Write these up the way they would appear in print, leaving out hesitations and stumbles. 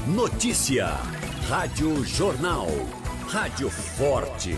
Notícia. Rádio Jornal. Rádio Forte.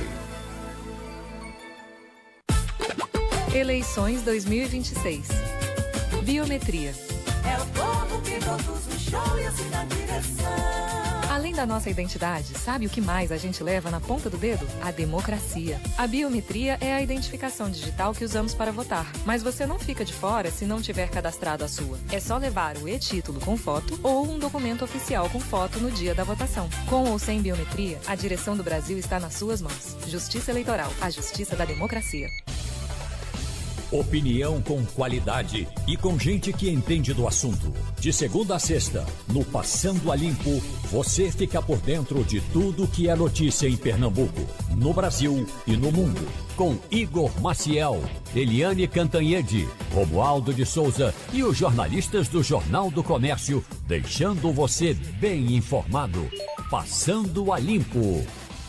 Eleições 2026. Biometria. É o povo que produz o show e assim na direção. Além da nossa identidade, sabe o que mais a gente leva na ponta do dedo? A democracia. A biometria é a identificação digital que usamos para votar. Mas você não fica de fora se não tiver cadastrado a sua. É só levar o e-título com foto ou um documento oficial com foto no dia da votação. Com ou sem biometria, a direção do Brasil está nas suas mãos. Justiça Eleitoral, a justiça da democracia. Opinião com qualidade e com gente que entende do assunto. De segunda a sexta, no Passando a Limpo, você fica por dentro de tudo que é notícia em Pernambuco, no Brasil e no mundo. Com Igor Maciel, Eliane Cantanhede, Romualdo de Souza e os jornalistas do Jornal do Comércio, deixando você bem informado. Passando a Limpo.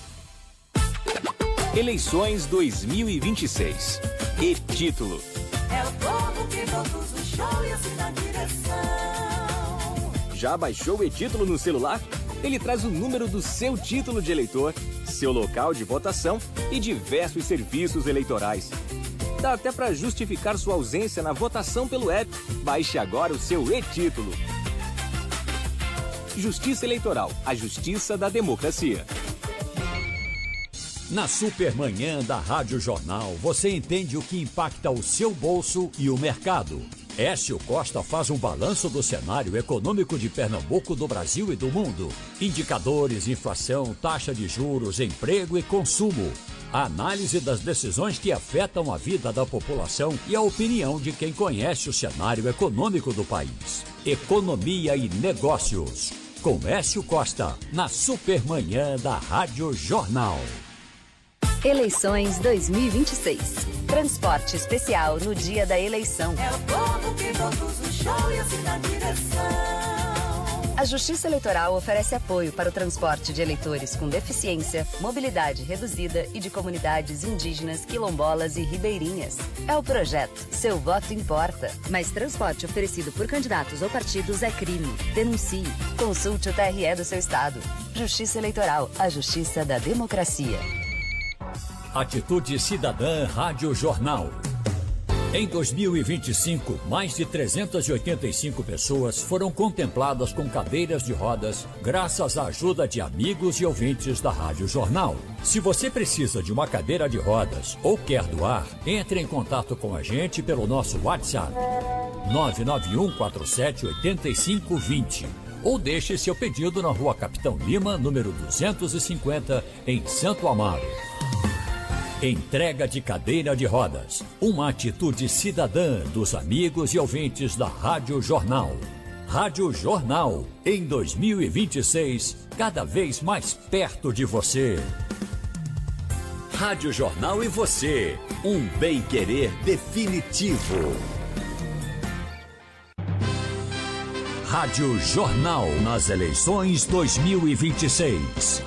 Eleições 2026. E-título. É o povo que produz o show e assim na direção. Já baixou o e-título no celular? Ele traz o número do seu título de eleitor, seu local de votação e diversos serviços eleitorais. Dá até para justificar sua ausência na votação pelo app. Baixe agora o seu e-título. Justiça Eleitoral, a justiça da democracia. Na Supermanhã da Rádio Jornal, você entende o que impacta o seu bolso e o mercado. Écio Costa faz um balanço do cenário econômico de Pernambuco, do Brasil e do mundo. Indicadores, inflação, taxa de juros, emprego e consumo. A análise das decisões que afetam a vida da população e a opinião de quem conhece o cenário econômico do país. Economia e negócios. Com Écio Costa, na Supermanhã da Rádio Jornal. Eleições 2026. Transporte especial no dia da eleição. É o povo que produz o show e assim na direção. A Justiça Eleitoral oferece apoio para o transporte de eleitores com deficiência, mobilidade reduzida e de comunidades indígenas, quilombolas e ribeirinhas. É o projeto Seu Voto Importa. Mas transporte oferecido por candidatos ou partidos é crime. Denuncie. Consulte o TRE do seu estado. Justiça Eleitoral, a justiça da democracia. Atitude Cidadã Rádio Jornal. Em 2025, mais de 385 pessoas foram contempladas com cadeiras de rodas graças à ajuda de amigos e ouvintes da Rádio Jornal. Se você precisa de uma cadeira de rodas ou quer doar, entre em contato com a gente pelo nosso WhatsApp 991478520 ou deixe seu pedido na Rua Capitão Lima, número 250, em Santo Amaro. Entrega de cadeira de rodas. Uma atitude cidadã dos amigos e ouvintes da Rádio Jornal. Rádio Jornal, em 2026, cada vez mais perto de você. Rádio Jornal e você, um bem-querer definitivo. Rádio Jornal nas eleições 2026.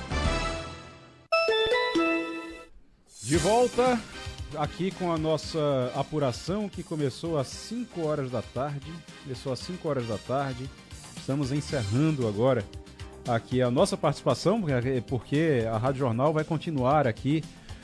De volta aqui com a nossa apuração que começou às 5 horas da tarde. Estamos encerrando agora aqui a nossa participação, porque a Rádio Jornal vai continuar aqui.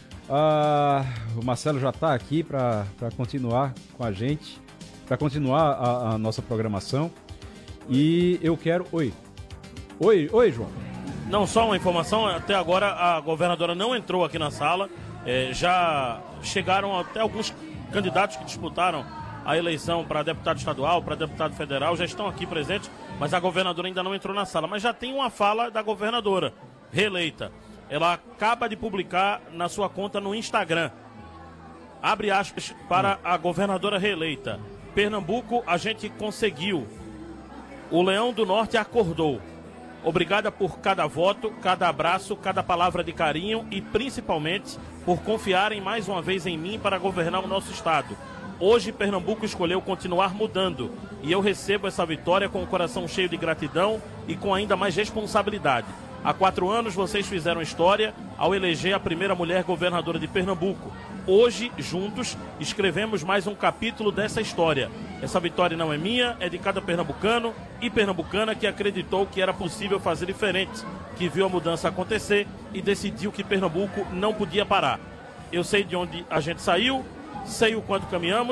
O Marcelo já está aqui para continuar com a gente, para continuar a nossa programação. E eu quero... Oi, João. Não, só uma informação, até agora a governadora não entrou aqui na sala. Já chegaram até alguns candidatos que disputaram a eleição para deputado estadual, para deputado federal, já estão aqui presentes, mas a governadora ainda não entrou na sala. Mas já tem uma fala da governadora reeleita. Ela acaba de publicar na sua conta no Instagram. Abre aspas para a governadora reeleita. Pernambuco, a gente conseguiu. O Leão do Norte acordou. Obrigada por cada voto, cada abraço, cada palavra de carinho e principalmente por confiarem mais uma vez em mim para governar o nosso estado. Hoje Pernambuco escolheu continuar mudando e eu recebo essa vitória com o coração cheio de gratidão e com ainda mais responsabilidade. Há 4 anos vocês fizeram história ao eleger a primeira mulher governadora de Pernambuco. hoje, juntos, escrevemos mais um capítulo dessa história. Essa vitória não é minha, é de cada pernambucano e pernambucana que acreditou que era possível fazer diferente, que viu a mudança acontecer e decidiu que Pernambuco não podia parar. Eu sei de onde a gente saiu, sei o quanto caminhamos.